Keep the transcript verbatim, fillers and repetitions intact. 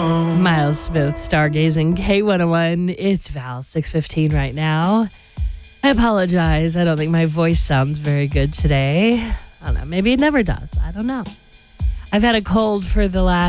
Miles Smith, Stargazing, K one oh one. It's Val, six fifteen right now. I apologize. I don't think my voice sounds very good today. I don't know. Maybe it never does. I don't know. I've had a cold for the last